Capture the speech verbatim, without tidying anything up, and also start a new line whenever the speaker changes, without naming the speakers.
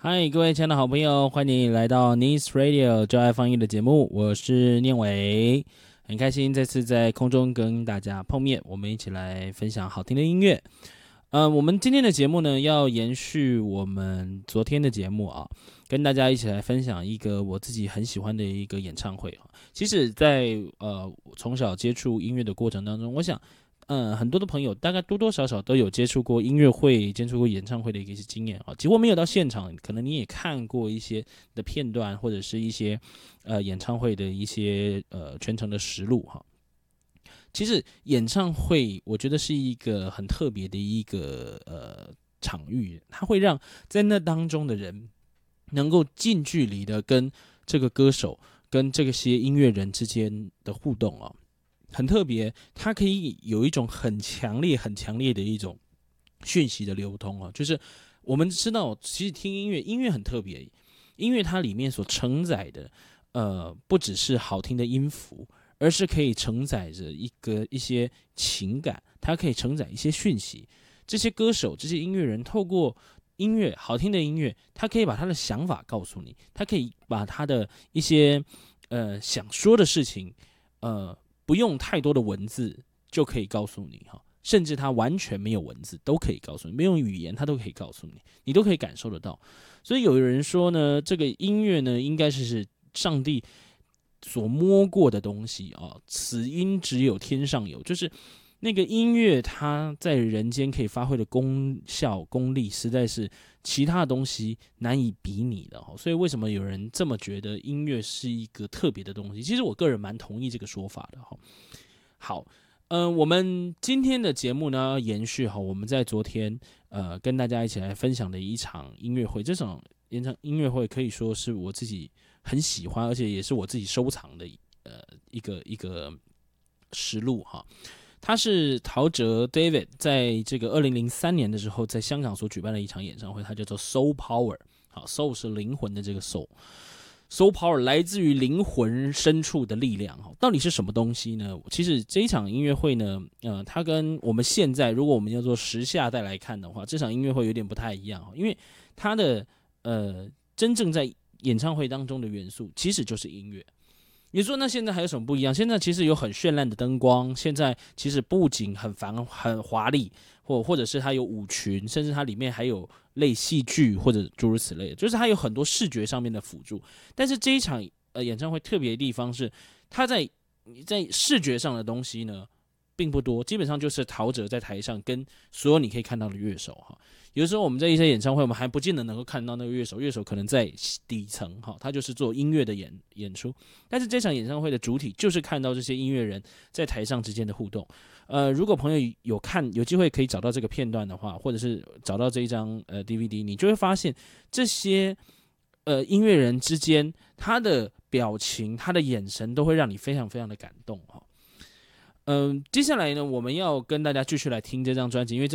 嗨，各位亲爱的好朋友，欢迎来到 Nice Radio 就爱放音的节目，我是念伟，很开心这次在空中跟大家碰面，我们一起来分享好听的音乐。呃，我们今天的节目呢，要延续我们昨天的节目啊，跟大家一起来分享一个我自己很喜欢的一个演唱会啊。其实在，呃从小接触音乐的过程当中，我想。嗯，很多的朋友大概多多少少都有接触过音乐会、接触过演唱会的一些经验啊。结果没有到现场，可能你也看过一些的片段，或者是一些呃演唱会的一些呃全程的实录哈。其实演唱会我觉得是一个很特别的一个呃场域，它会让在那当中的人能够近距离的跟这个歌手、跟这些音乐人之间的互动哦。很特别，它可以有一种很强烈、很强烈的一种讯息的流通啊，就是我们知道，其实听音乐，音乐很特别，音乐它里面所承载的，呃，不只是好听的音符，而是可以承载着一个一些情感，它可以承载一些讯息。这些歌手、这些音乐人，透过音乐，好听的音乐，他可以把他的想法告诉你，他可以把他的一些呃想说的事情，呃。不用太多的文字就可以告诉你哈，甚至他完全没有文字都可以告诉你，没有语言他都可以告诉你，你都可以感受得到。所以有人说呢，这个音乐呢，应该是上帝所摸过的东西啊，此音只有天上有，就是那个音乐它在人间可以发挥的功效功力，实在是其他的东西难以比拟的。所以为什么有人这么觉得音乐是一个特别的东西？其实我个人蛮同意这个说法的。好，嗯、呃，我们今天的节目呢，延续哈我们在昨天呃跟大家一起来分享的一场音乐会，这场演唱音乐会可以说是我自己很喜欢，而且也是我自己收藏的呃一个一个实录哈。他是陶喆 David 在这个二零零三年的时候，在香港所举办的一场演唱会，它叫做 Soul Power。好 ，Soul 是灵魂的这个 Soul，Soul Power 来自于灵魂深处的力量。到底是什么东西呢？其实这一场音乐会呢，呃，它跟我们现在如果我们要做时下代来看的话，这场音乐会有点不太一样，因为它的呃真正在演唱会当中的元素，其实就是音乐。你说那现在还有什么不一样？现在其实有很绚烂的灯光，现在其实布景很繁很华丽，或或者是它有舞群，甚至它里面还有类戏剧或者诸如此类的，就是它有很多视觉上面的辅助。但是这一场呃演唱会特别的地方是，它在在视觉上的东西呢并不多，基本上就是陶喆在台上跟所有你可以看到的乐手哈。有的时候我们在一些演唱会，我们还不见得能够看到那个乐手，乐手可能在底层哈，他就是做音乐的演演出。但是这场演唱会的主体就是看到这些音乐人在台上之间的互动。呃，如果朋友有看有机会可以找到这个片段的话，或者是找到这一张呃 D V D， 你就会发现这些呃音乐人之间他的表情、他的眼神都会让你非常非常的感动哈。嗯、呃，接下来呢，我们要跟大家继续来听这张专辑，因为